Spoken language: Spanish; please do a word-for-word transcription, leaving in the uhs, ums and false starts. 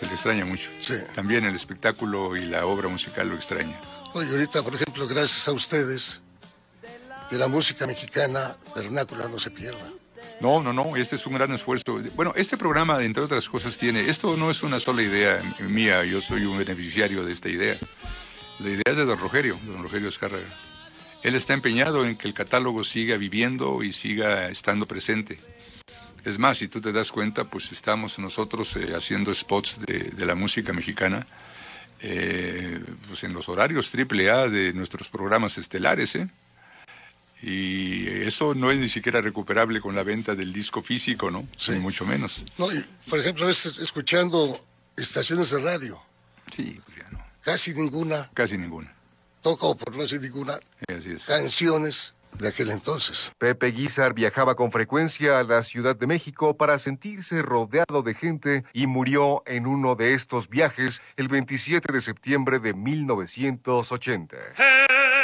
se le extraña mucho. Sí. También el espectáculo y la obra musical lo extraña. Oye, ahorita, por ejemplo, gracias a ustedes, que la música mexicana vernácula no se pierda. No, no, no, este es un gran esfuerzo. Bueno, este programa, entre otras cosas, tiene... Esto no es una sola idea mía, yo soy un beneficiario de esta idea. La idea es de don Rogelio, don Rogelio Azcárraga. Él está empeñado en que el catálogo siga viviendo y siga estando presente. Es más, si tú te das cuenta, pues estamos nosotros eh, haciendo spots de, de la música mexicana, eh, pues en los horarios triple A de nuestros programas estelares, ¿eh? Y eso no es ni siquiera recuperable con la venta del disco físico, ¿no? Sí. Ni mucho menos. No, y, por ejemplo, es, escuchando estaciones de radio, Sí, pues ya no. casi ninguna Casi ninguna. toca, o por no decir ninguna, Así es. canciones de aquel entonces. Pepe Guízar viajaba con frecuencia a la Ciudad de México para sentirse rodeado de gente y murió en uno de estos viajes el veintisiete de septiembre de mil novecientos ochenta.